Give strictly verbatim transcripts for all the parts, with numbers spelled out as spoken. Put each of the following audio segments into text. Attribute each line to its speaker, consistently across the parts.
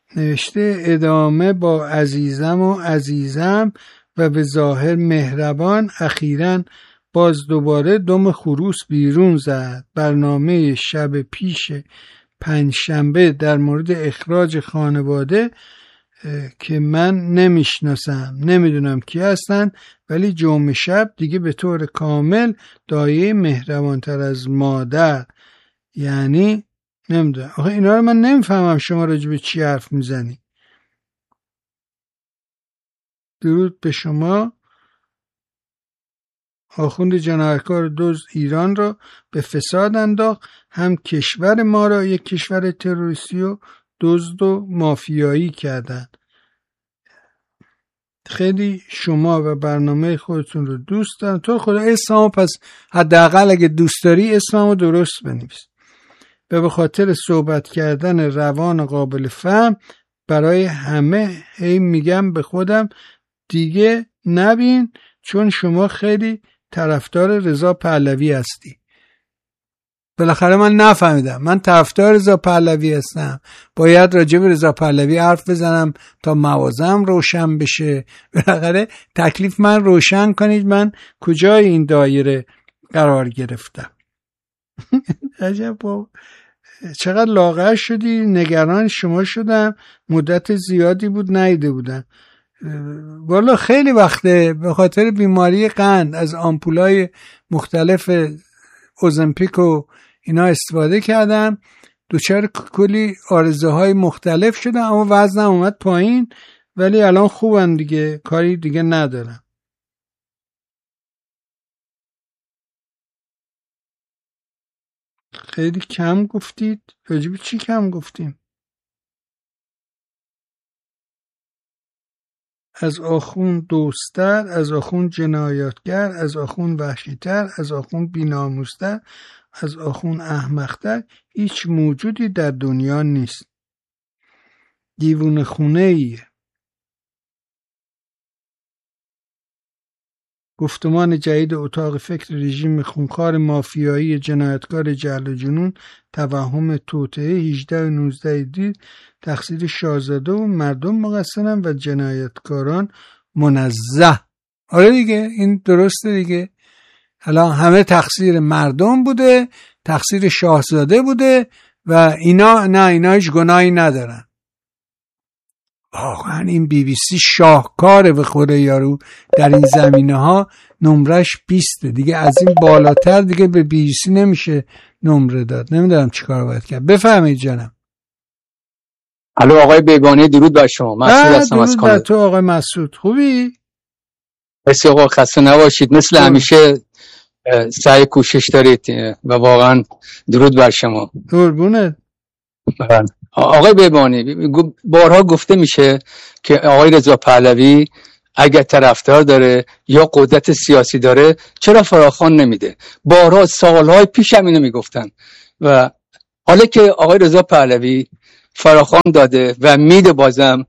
Speaker 1: نوشته ادامه با عزیزم و عزیزم و به ظاهر مهربان، اخیراً باز دوباره دم خروس بیرون زد. برنامه شب پیش پنجشنبه در مورد اخراج خانواده که من نمیشناسم، نمیدونم کی هستن، ولی جمعه شب دیگه به طور کامل دایه مهربانتر از مادر. یعنی نمیدونم، آخه اینا رو من نمیفهمم شما راجع به چی حرف میزنی. درود به شما. آخوند جنایتکار دزد ایران را به فساد انداخت، هم کشور ما را یک کشور تروریستی و دزد و مافیایی کردن. خیلی شما و برنامه خودتون رو دوست دارم. تو خدا اسممو پس حداقل اگه دوست داری اسممو درست بنویس. و به خاطر صحبت کردن روان قابل فهم برای همه هی میگم به خودم دیگه نبین، چون شما خیلی طرفدار رضا پهلوی هستی. بالاخره من نفهمیدم، من طرفدار رضا پهلوی هستم، باید راجع به رضا پهلوی حرف بزنم تا موازم روشن بشه. بالاخره تکلیف من روشن کنید، من کجای این دایره قرار گرفتم. عجب بابا، چقدر لاغر شدی. نگران شما شدم، مدت زیادی بود نیده بودم. والا خیلی وقته به خاطر بیماری قند از آمپولای مختلف اوزمپیک و اینا استفاده کردم، دوچار کلی آرزوهای مختلف شدم، اما وزنم اومد پایین، ولی الان خوبم دیگه، کاری دیگه ندارم. خیلی کم گفتید. راجب چی کم گفتیم؟ از آخون دوستر، از آخون جنایتگر، از آخون وحشیتر، از آخون بی‌ناموس‌تر، از آخون احمق‌تر هیچ موجودی در دنیا نیست. دیوونه خونه ایه. گفتمان جدید اتاق فکر رژیم خونخوار مافیایی جنایتکار جهل و جنون توهم توطئه هجده و نوزده دیر تقصیر شاهزاده و مردم مقصرن و جنایتکاران منزه. آره دیگه، این درسته دیگه. الان همه تقصیر مردم بوده، تقصیر شاهزاده بوده و اینا نه، اینا هیچ گناهی ندارن. واقعا این بی بی سی شاهکاره به خوره یارو، در این زمینه ها نمرش بیسته دیگه، از این بالاتر دیگه به بی بی سی نمیشه نمره داد. نمیدونم چیکار باید کرد. بفهمید جانم.
Speaker 2: الو آقای بیگانه، درود بر شما. مسعود هستم از کانادا.
Speaker 1: درود بر تو آقای مسعود، خوبی؟
Speaker 2: مرسی آقا، خسته نباشید. مثل همیشه سعی کوشش دارید و واقعا درود بر شما.
Speaker 1: قربونت.
Speaker 2: آقای بیبانی، بارها گفته میشه که آقای رضا پهلوی اگر طرفدار داره یا قدرت سیاسی داره چرا فراخوان نمیده. بارها سالهای پیش هم اینو میگفتن و حالا که آقای رضا پهلوی فراخوان داده و میده بازم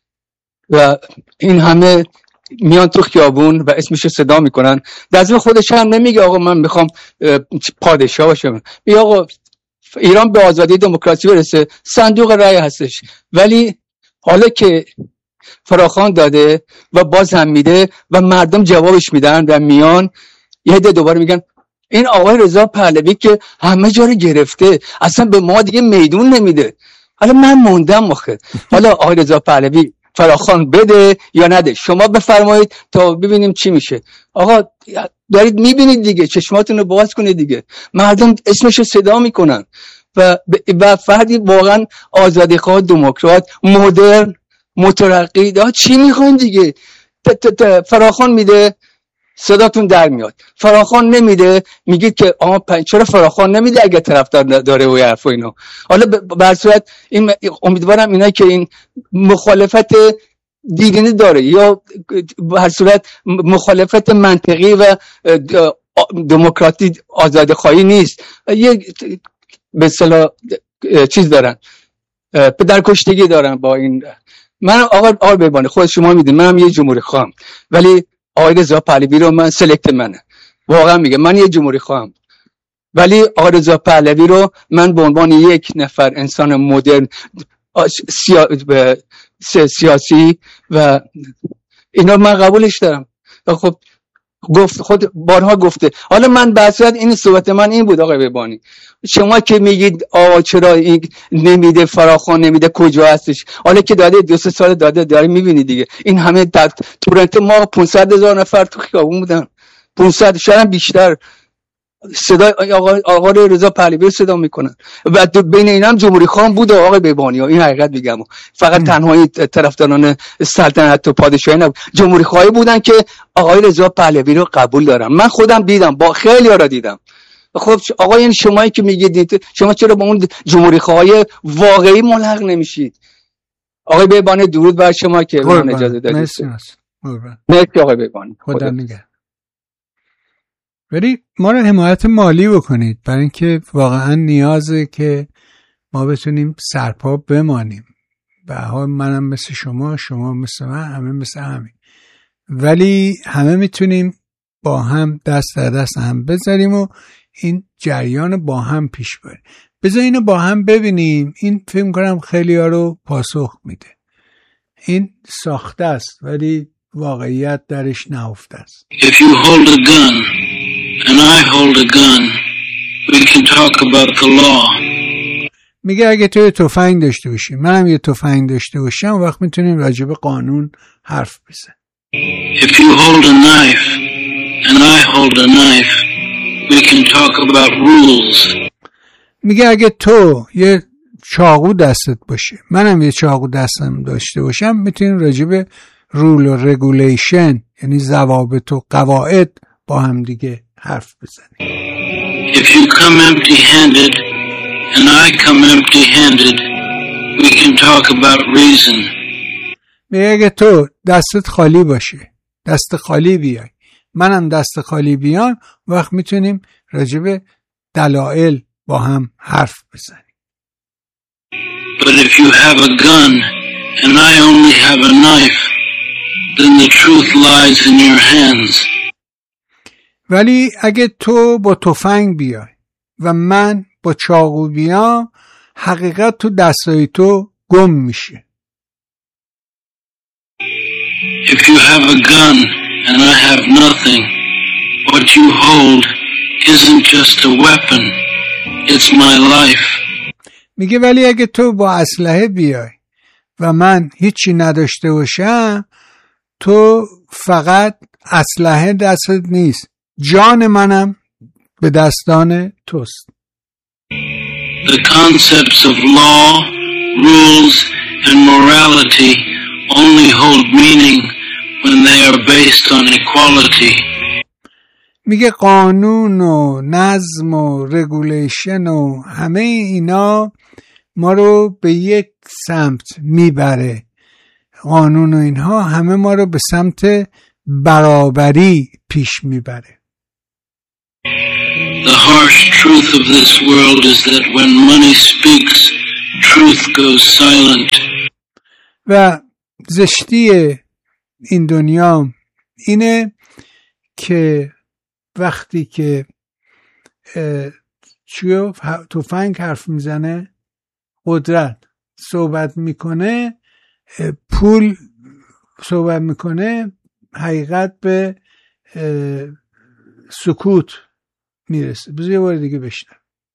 Speaker 2: و این همه میان تو خیابون و اسمشو صدا میکنن، در خودش هم نمیگه آقا من میخوام پادشاه باشم، بیا آقا ایران به آزادی دموکراسی برسه، صندوق رای هستش. ولی حالا که فراخوان داده و باز هم میده و مردم جوابش میدن و میان یه ده دوباره میگن این آقای رضا پهلوی که همه جا رو گرفته، اصلا به ما دیگه میدون نمیده. حالا من موندم مخه، حالا آقای رضا پهلوی فراخوان بده یا نده، شما بفرمایید تا ببینیم چی میشه. آقا دارید میبینید دیگه، چشماتون رو باز کنید دیگه، مردم اسمشو صدا میکنن و و فردی واقعا آزادیخواه، دموکرات، مدرن، مترقی، چی میخواین دیگه؟ فراخوان میده صداتون در میاد، فراخوان نمیده میگید که آها چرا فراخوان نمیده اگه طرفدار داره و حرف و اینو. حالا به هر صورت این امیدوارم اینا که این مخالفت دیدینی داره یا به هر صورت مخالفت منطقی و دموکراتی آزادی خواهی نیست، یه به اصطلاح چیز دارن، پدرکشتگی دارن با این. من آقا آقا بیبانی خود شما میدین منم یه جمهوری خواهم، ولی آقای رضا پهلوی رو من سلکت منه، واقعا میگه من یه جمهوری خواهم، ولی آقای رضا پهلوی رو من به عنوان یک نفر انسان مدرن سیا... سیاسی و اینا من قبولش دارم. خب گفت خود بارها گفته. حالا من بحثیت این صحبت من این بود آقای بهبانی، شما که میگید آقا چرا این نمیده فراخوان نمیده کجا هستش، حالا که داده دو سه سال داده داره میبینی دیگه این همه تورنتو ما پانصد هزار نفر تو خیابون بودن، پانصد شاید بیشتر، صدای آقا آقا رضا پهلوی صدا میکنن و بین اینا هم جمهوری خان بود آقای بهبانی، این حقیقت میگم، فقط تنهایی طرفداران سلطنت و پادشاهی نبود، جمهوری خواهی بودن که آقای رضا پهلوی رو قبول دارن. من خودم دیدم، با خیلی ها را دیدم. خب آقا این شمایی که میگید شما چرا با اون جمهوری خواهی واقعی ملحق نمیشید؟ آقای بهبانی درود بر شما که من اجازه دادید.
Speaker 1: مرسی
Speaker 2: مرسی آقای بهبانی،
Speaker 1: خدا نگهدار. ولی ما رو حمایت مالی بکنید برای اینکه واقعا نیازه که ما بتونیم سرپا بمانیم. به حال منم مثل شما، شما مثل من، همه مثل همین، ولی همه میتونیم با هم دست در دست هم بذاریم و این جریان با هم پیش بریم. بذار اینو با هم ببینیم. این فکر کنم خیلی ها رو پاسخ میده. این ساخته است ولی واقعیت درش نهفته است.
Speaker 3: If you hold a gun and I hold a gun, we can talk about the law.
Speaker 1: میگه اگه تو یه تفنگ داشته باشی منم یه تفنگ داشته باشم وقت میتونیم راجع به قانون حرف بزنیم.
Speaker 3: If you hold a knife and I hold a knife, we can talk about rules.
Speaker 1: میگه اگه تو یه چاقو دستت باشه منم یه چاقو دستم داشته باشم میتونیم راجع به رول و رگولیشن یعنی ضوابط و قواعد با هم دیگه حرف بزنیم.
Speaker 3: If you come empty-handed and I come empty-handed, we can talk about reason.
Speaker 1: میگه اگه تو دستت خالی باشه دست خالی بیای منم دست خالی بیام وقت میتونیم راجع به دلایل با هم حرف بزنیم.
Speaker 3: But if you have a gun and I only have a knife, then the truth lies in your hands.
Speaker 1: ولی اگه تو با تفنگ بیای و من با چاقو بیام حقیقت تو دستای تو گم میشه.
Speaker 3: If you have a gun and I have nothing, what you hold isn't just a weapon, it's my life.
Speaker 1: میگه ولی اگه تو با اسلحه بیای و من هیچی نداشته باشم تو فقط اسلحه دستت نیست جان منم به دستان توست.
Speaker 3: The concepts of law, rules and morality only hold meaning when they are based on equality.
Speaker 1: میگه قانون و نظم و رگولیشن و همه اینا ما رو به یک سمت میبره. قانون و اینها همه ما رو به سمت برابری پیش میبره.
Speaker 3: The harsh truth of this world is that when money speaks, truth goes silent.
Speaker 1: و زشتی این دنیا اینه که وقتی که چیو تفنگ حرف میزنه قدرت صحبت میکنه پول صحبت میکنه حقیقت به سکوت میرسه. بذار یه بار دیگه بشنم.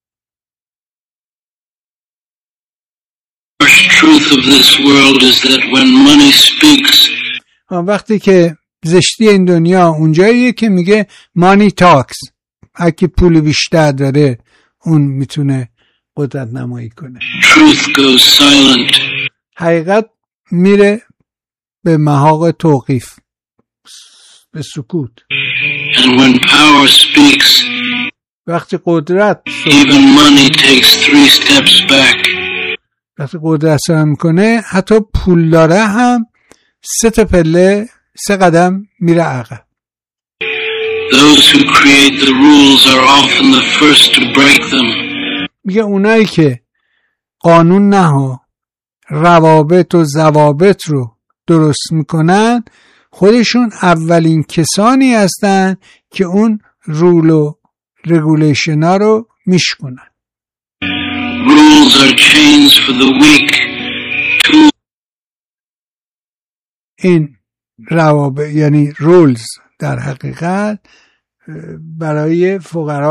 Speaker 3: Truth of this world is that when money speaks.
Speaker 1: وقتی که زشتی این دنیا اونجاییه که میگه money talks. هرکی پول بیشتر داره اون میتونه قدرت نمایی کنه.
Speaker 3: Truth goes silent.
Speaker 1: حقیقت میره به محاق توقیف، به سکوت.
Speaker 3: And when power speaks,
Speaker 1: وقتی قدرت
Speaker 3: even money takes three steps back.
Speaker 1: وقتی قدرت سرم میکنه حتی پول داره هم سه تا پله سه قدم میره عقب.
Speaker 3: Those who create the rules are often the first to break them.
Speaker 1: میگه اونایی که قانون نه روابط و ضوابط رو درست میکنن خودشون اولین کسانی هستن که اون رول و رگولیشن ها رو میشکنن.
Speaker 3: Rules are chains for the weak
Speaker 1: این روابط یعنی رولز در حقیقت برای فقرا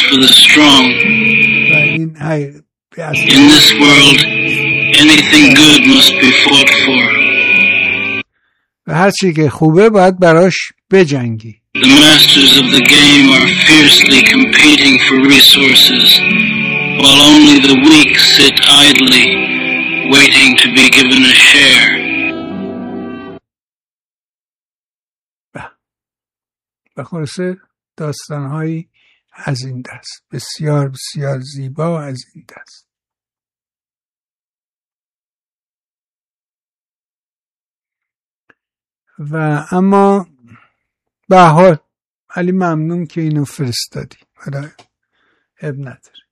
Speaker 1: و این های
Speaker 3: In this world, anything good must be fought for.
Speaker 1: و هر چی که خوبه باید براش بجنگی.
Speaker 3: The masters of the game are fiercely competing for resources, while only the weak sit idly, waiting to be given a share.
Speaker 1: به خلاصه داستانهایی از این دست، بسیار بسیار زیبا از این دست. و اما به هر حال علی ممنون که اینو فرستادی، برای اب نداره.